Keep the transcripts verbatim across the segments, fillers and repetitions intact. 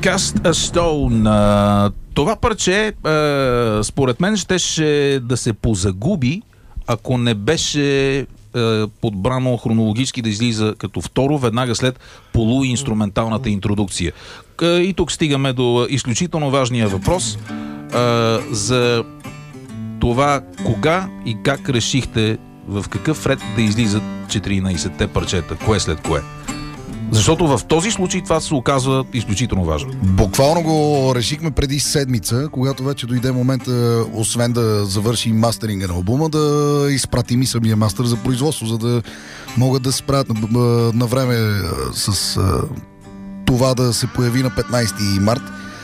Cast a Stone. А, това парче, а, според мен, щеше да се позагуби, ако не беше а, подбрано хронологически да излиза като второ, веднага след полуинструменталната интродукция. И тук стигаме до изключително важния въпрос а, за това кога и как решихте в какъв ред да излизат четиринайсетте парчета, кое след кое. Защото в този случай това се оказва изключително важно. Буквално го решихме преди седмица, когато вече дойде момента, освен да завърши мастеринга на албума, да изпратим и самия мастер за производство, за да могат да се справят на, на време с а, това да се появи на петнайсети март.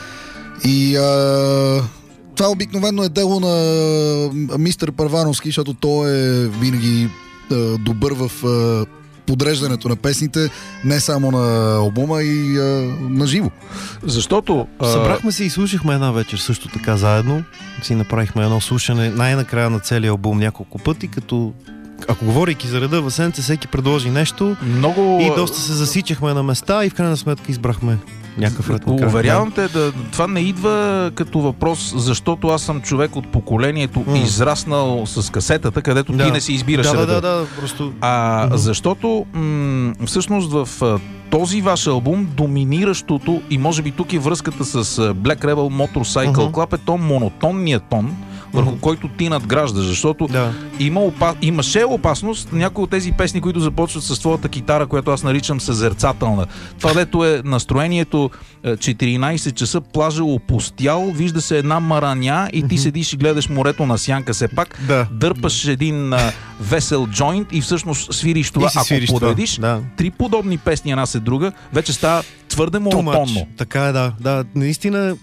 И а, това обикновено е дело на мистер Първановски, защото той е винаги а, добър в а, подреждането на песните, не само на албума, и а, на живо. Защото... А... Събрахме се и слушахме една вечер също така заедно. Си направихме едно слушане най-накрая на целия албум няколко пъти, като ако говорейки за реда в сенце, всеки предложи нещо. Много... И доста се засичахме на места и в крайна сметка избрахме някакъв ред. Уверявам те, да, това не идва като въпрос, защото аз съм човек от поколението, mm. израснал с касетата, където да. ти не си избираш да, реда. Да, да, да, просто... А mm-hmm. защото м- всъщност в този ваш албум доминиращото, и може би тук е връзката с Black Rebel Motorcycle mm-hmm. Club, е то монотонният тон, върху mm-hmm. който ти надграждаш, защото да. има опа... имаше опасност някои от тези песни, които започват с твоята китара, която аз наричам съзерцателна. Това, дето е настроението четиринайсет часа, плажа опустял, вижда се една мараня и ти mm-hmm. седиш и гледаш морето на сянка все пак, да. дърпаш един а, весел джойнт и всъщност свириш това. Ако свириш подредиш това. Да. три подобни песни една след друга, вече става твърде монотонно. Така е, да. да. Наистина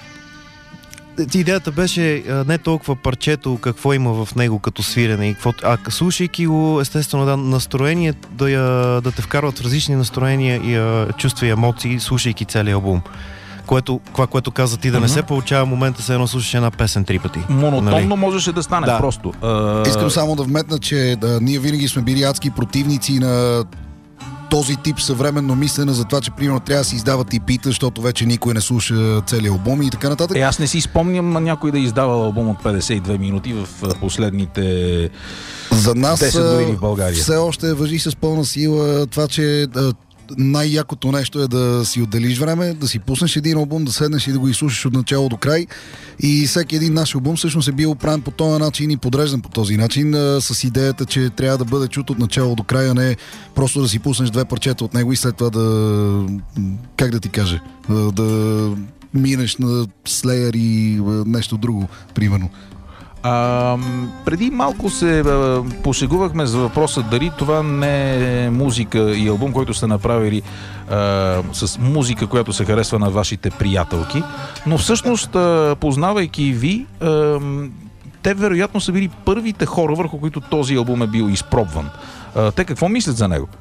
идеята беше не толкова парчето, какво има в него като свирене, и какво, а слушайки го, естествено, да, настроение, да, я, да те вкарват в различни настроения и а, чувства и емоции, слушайки целия албум. Което, това, което каза ти, да mm-hmm. не се получава момента, се едно слушаш една песен три пъти. Монотонно нали? можеше да стане да. просто. Uh... Искам само да вметна, че да, ние винаги сме били адски противници на този тип съвременно мислене за това, че примерно трябва да се издават и пита, защото вече никой не слуша цели албуми и така нататък. Е, аз не си спомням някой да издава албум от петдесет и две минути в последните за нас десет години в България. Все още важи с пълна сила това, че най-якото нещо е да си отделиш време, да си пуснеш един албум, да седнеш и да го изслушаш от начало до край. И всеки един наш албум всъщност е бил правен по този начин и подреждан по този начин, а, с идеята, че трябва да бъде чут от начало до края, не просто да си пуснеш две парчета от него и след това да, как да ти кажа, да, да минеш на Slayer и нещо друго, примерно. А, преди малко се а, пошегувахме за въпроса дали това не е музика и албум, който сте направили а, с музика, която се харесва на вашите приятелки, но всъщност, а, познавайки ви, а, те вероятно са били първите хора, върху които този албум е бил изпробван. А, те какво мислят за него?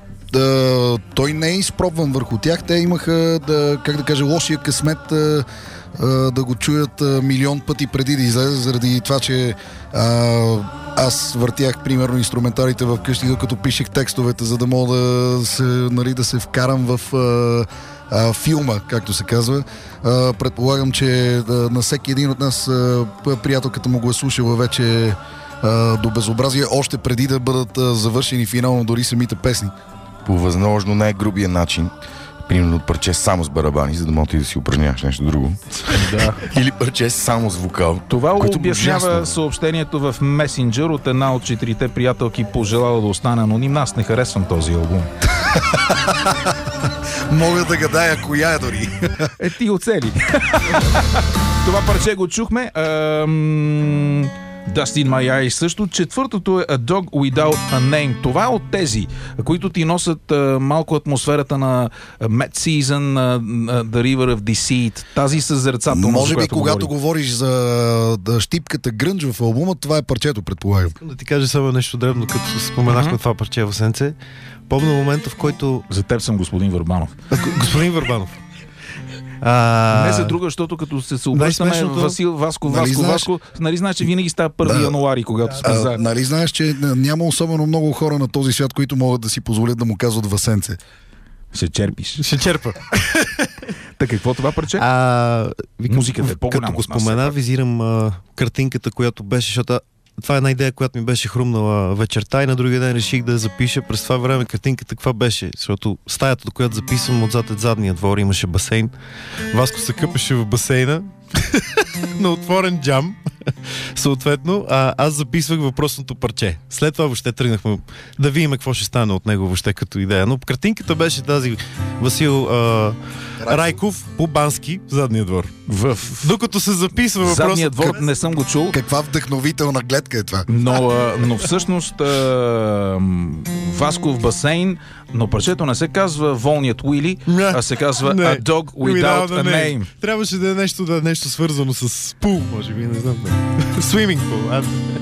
Да, той не е изпробван върху тях. Те имаха, да, как да кажа, лошия късмет да, да го чуят милион пъти преди да излезе, заради това, че а, аз въртях примерно инструментарите в къщи, докато пишех текстовете, за да мога да се, нали, да се вкарам в а, а, филма, както се казва. А, предполагам, че а, на всеки един от нас а, приятелката му го е слушала вече а, до безобразие, още преди да бъдат а, завършени финално дори самите песни. По възможно най-грубия начин, примерно от парче само с барабани, за да можеш да си упражняваш нещо друго. Да. Или парче само с вокал. Това обяснява съобщението в Месенджер от една от четирите приятелки, пожелала да остане анонимна. Аз не харесвам този албум. Мога да гадая коя е дори. Е, ти оцели. Това парче го чухме. Ам... Dust in My Eyes също. Четвъртото е A Dog Without a Name. Това е от тези, които ти носят а, малко атмосферата на Mad Season, на The River of Deceit. Тази съзерцателност. Може би, когато говори. говориш за да, щипката грънж в албума, това е парчето, предполагам. Да ти кажа само нещо дребно, като споменахме uh-huh. това парче в сенце. Помня момента, в който... За теб съм господин Върбанов. Господин Върбанов. А... Не за друга, защото като се, се обръщаме най-смешното... Васил, Васко, нали Васко, знаеш... Васко, нали знаеш, че винаги става първи да. януари, когато сме заедно. Нали знаеш, че няма особено много хора на този свят, които могат да си позволят да му казват Васенце. Ще черпиш. Ще черпа. Така, какво това парче? А, викам, Музиката е по-голяма като го от нас, спомена, все пак. визирам а, картинката, която беше, защото това е една идея, която ми беше хрумнала вечерта и на другия ден реших да я запиша. През това време картинката каква беше? Защото стаята, до която записвам, отзад е задния двор, имаше басейн. Васко се къпеше в басейна на отворен джам. Съответно, а, аз записвах въпросното парче. След това въобще тръгнахме да видим какво ще стане от него въобще като идея. Но картинката беше тази Васил а, Райков по Бански в задния двор. В Докато се записва въпрос... задния двор не съм го чул, Каква вдъхновителна гледка е това? но, а, но всъщност а, Васков басейн, но парчето не се казва Волният Уили, а се казва Не. A Dog Without a Name. Трябваше да е нещо, да е нещо свързано с пул, може би, не знам. Swimming pool.